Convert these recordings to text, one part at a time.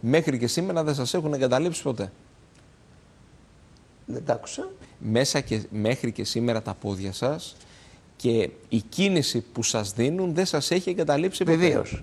μέχρι και σήμερα δεν σας έχουν εγκαταλείψει ποτέ. Δεν τ' άκουσα. Μέχρι και σήμερα τα πόδια σας και η κίνηση που σας δίνουν δεν σας έχει εγκαταλείψει ποτέ. Βεβαίως.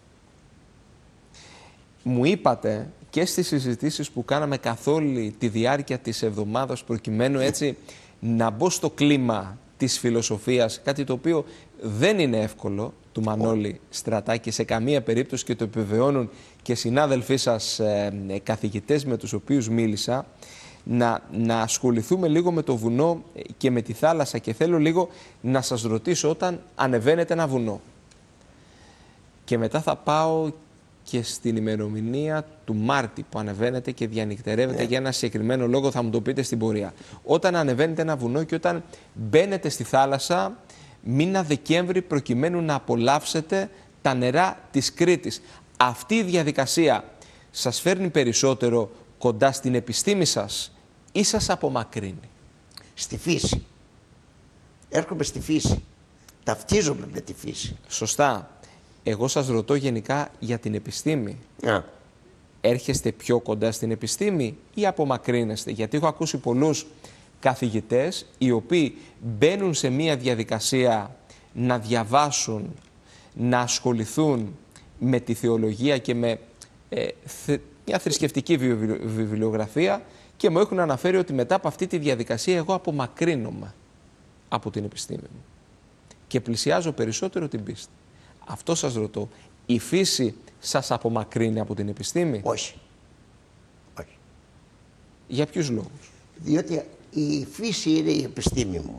Μου είπατε και στις συζητήσεις που κάναμε καθ' όλη τη διάρκεια της εβδομάδας, προκειμένου έτσι να μπω στο κλίμα της φιλοσοφίας, κάτι το οποίο δεν είναι εύκολο, του Μανώλη Στρατά, και σε καμία περίπτωση, και το επιβεβαιώνουν και συνάδελφοί σας καθηγητές με τους οποίους μίλησα, να ασχοληθούμε λίγο με το βουνό και με τη θάλασσα. Και θέλω λίγο να σας ρωτήσω, όταν ανεβαίνετε ένα βουνό, και μετά θα πάω και στην ημερομηνία του Μάρτη που ανεβαίνετε και διανυκτερεύετε για ένα συγκεκριμένο λόγο, θα μου το πείτε στην πορεία. Όταν ανεβαίνετε ένα βουνό και όταν μπαίνετε στη θάλασσα μήνα Δεκέμβρη, προκειμένου να απολαύσετε τα νερά της Κρήτης, αυτή η διαδικασία σας φέρνει περισσότερο κοντά στην επιστήμη σας ή σας απομακρύνει? Στη φύση. Έρχομαι στη φύση. Ταυτίζομαι με τη φύση. Σωστά. Εγώ σας ρωτώ γενικά για την επιστήμη. Έρχεστε πιο κοντά στην επιστήμη ή απομακρύνεστε? Γιατί έχω ακούσει πολλούς καθηγητές οι οποίοι μπαίνουν σε μια διαδικασία να διαβάσουν, να ασχοληθούν με τη θεολογία και με μια θρησκευτική βιβλιογραφία, και μου έχουν αναφέρει ότι μετά από αυτή τη διαδικασία εγώ απομακρύνομαι από την επιστήμη μου και πλησιάζω περισσότερο την πίστη. Αυτό σας ρωτώ. Η φύση σας απομακρύνει από την επιστήμη? Όχι. Όχι. Για ποιους λόγους? Διότι η φύση είναι η επιστήμη μου.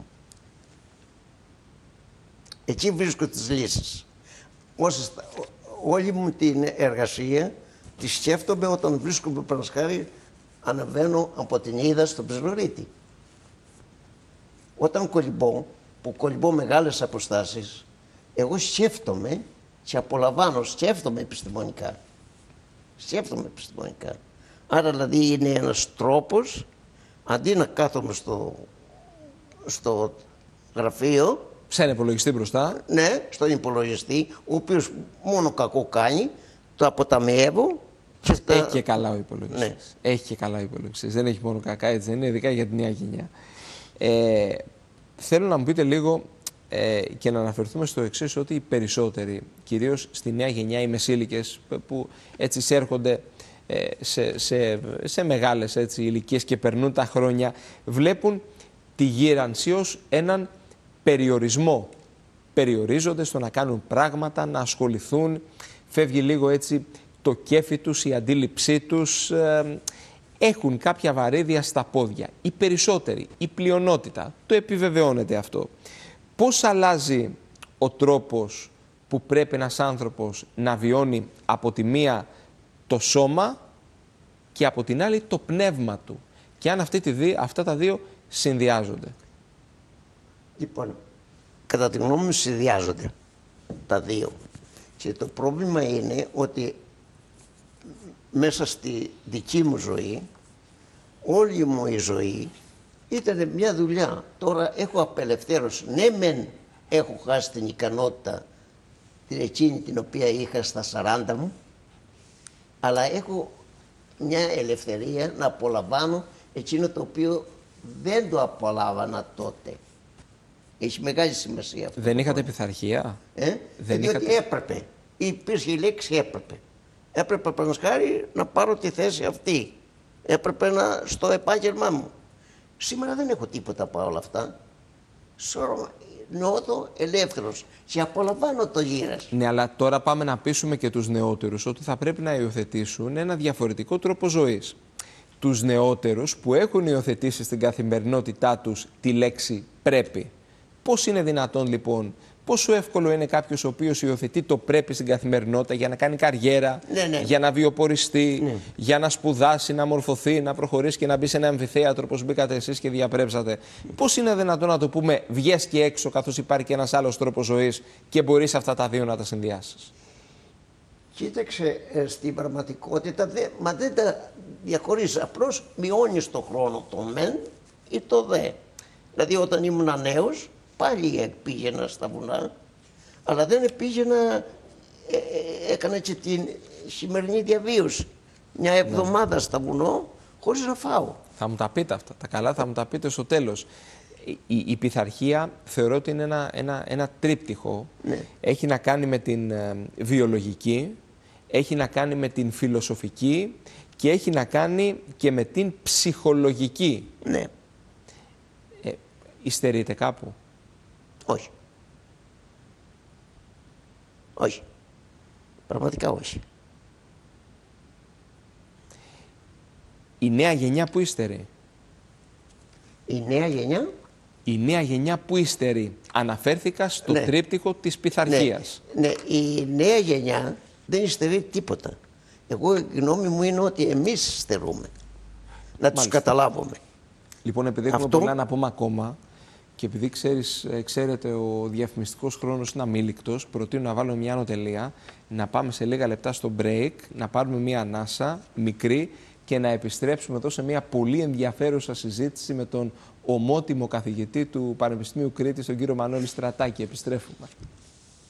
Εκεί βρίσκω τις λύσεις. Όλη μου την εργασία τη σκέφτομαι όταν βρίσκομαι, παρασχάρη, αναβαίνω από την Ίδα στον Ψιλορίτη. Όταν κολυμπώ, που κολυμπώ μεγάλες αποστάσεις, εγώ σκέφτομαι και απολαμβάνω, σκέφτομαι επιστημονικά. Σκέφτομαι επιστημονικά. Άρα δηλαδή είναι ένας τρόπος, αντί να κάθομαι στο γραφείο, σε ένα υπολογιστή μπροστά. Ναι, στον υπολογιστή, ο οποίος μόνο κακό κάνει, το αποταμιεύω. Έχει και καλά ο υπολογιστής. Ναι. Έχει και καλά ο υπολογιστής. Δεν έχει μόνο κακά, έτσι δεν είναι, ειδικά για τη νέα γενιά. Θέλω να μου πείτε λίγο και να αναφερθούμε στο εξής, ότι οι περισσότεροι, κυρίως στη νέα γενιά, οι μεσήλικες που έτσι εισέρχονται σε μεγάλες έτσι, ηλικίες και περνούν τα χρόνια, βλέπουν τη γύρανση ως έναν περιορισμό. Περιορίζονται στο να κάνουν πράγματα, να ασχοληθούν, φεύγει λίγο έτσι το κέφι τους, η αντίληψή τους, έχουν κάποια βαρύδια στα πόδια. Οι περισσότεροι, η πλειονότητα, το επιβεβαιώνεται αυτό. Πώς αλλάζει ο τρόπος που πρέπει ένας άνθρωπος να βιώνει από τη μία το σώμα και από την άλλη το πνεύμα του, και αν αυτά τα δύο συνδυάζονται? Λοιπόν, κατά τη γνώμη μου συνδυάζονται τα δύο. Και το πρόβλημα είναι ότι μέσα στη δική μου ζωή, όλη μου η ζωή ήταν μια δουλειά. Τώρα έχω απελευθέρωση. Ναι, μεν έχω χάσει την ικανότητα την εκείνη την οποία είχα στα 40 μου, αλλά έχω μια ελευθερία να απολαμβάνω εκείνο το οποίο δεν το απολάβανα τότε. Έχει μεγάλη σημασία αυτό. Δεν είχατε πειθαρχία? Διότι έπρεπε. Υπήρχε η λέξη έπρεπε. Έπρεπε, παραδείγματος, να πάρω τη θέση αυτή. Έπρεπε στο επάγγελμά μου. Σήμερα δεν έχω τίποτα από όλα αυτά. Νιώθω ελεύθερος και απολαμβάνω το γύρας. Ναι, αλλά τώρα πάμε να πείσουμε και τους νεότερους ότι θα πρέπει να υιοθετήσουν ένα διαφορετικό τρόπο ζωής. Τους νεότερους που έχουν υιοθετήσει στην καθημερινότητά τους τη λέξη πρέπει. Πώς είναι δυνατόν λοιπόν, πόσο εύκολο είναι κάποιος ο οποίος υιοθετεί το πρέπει στην καθημερινότητα για να κάνει καριέρα, για να βιοποριστεί, για να σπουδάσει, να μορφωθεί, να προχωρήσει και να μπει σε ένα αμφιθέατρο όπως μπήκατε εσείς και διαπρέψατε? Πώς είναι δυνατόν να το πούμε βγες και έξω, καθώς υπάρχει και ένας άλλος τρόπος ζωής και μπορείς αυτά τα δύο να τα συνδυάσεις? Κοίταξε, στην πραγματικότητα δεν τα διαχωρίζεις. Απλώς μειώνεις το χρόνο το μεν ή το δε. Δηλαδή όταν ήμουν νέος, πάλι πήγαινα στα βουνά, αλλά δεν πήγαινα, έκανα και την σημερινή διαβίωση. μια εβδομάδα στα βουνό χωρίς να φάω. Θα μου τα πείτε αυτά. Τα καλά θα μου τα πείτε στο τέλος. Η πειθαρχία θεωρώ ότι είναι ένα τρίπτυχο. Ναι. Έχει να κάνει με την βιολογική, έχει να κάνει με την φιλοσοφική και έχει να κάνει και με την ψυχολογική. Ναι. Υστερείτε κάπου? Όχι. Όχι. Πραγματικά όχι. Η νέα γενιά που υστερεί? Η νέα γενιά. Η νέα γενιά που υστερεί? Αναφέρθηκα στο Ναι. τρίπτυχο της πειθαρχίας. Ναι, η νέα γενιά δεν υστερεί τίποτα. Εγώ η γνώμη μου είναι ότι εμείς υστερούμε. Να τους καταλάβουμε. Λοιπόν, επειδή έχουμε Αυτό- πολλά να πούμε ακόμα και επειδή ξέρετε ο διαφημιστικός χρόνος είναι αμήλικτος, προτείνω να βάλουμε μια άνω τελεία, να πάμε σε λίγα λεπτά στο break, να πάρουμε μια ανάσα μικρή και να επιστρέψουμε εδώ σε μια πολύ ενδιαφέρουσα συζήτηση με τον ομότιμο καθηγητή του Πανεπιστημίου Κρήτης, τον κύριο Μανώλη Στρατάκη. Επιστρέφουμε.